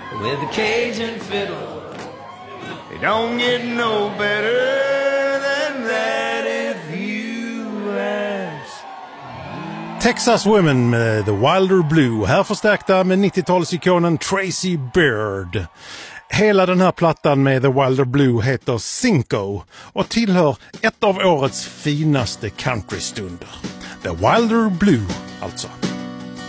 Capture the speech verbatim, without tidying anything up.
with a Cajun fiddle. It don't get no better than that if you ask. Texas Women med The Wilder Blue, här förstärkta med nittiotalsikonen Tracy Beard. Hela den här plattan med The Wilder Blue heter Cinco och tillhör ett av årets finaste countrystunder. The Wilder Blue alltså.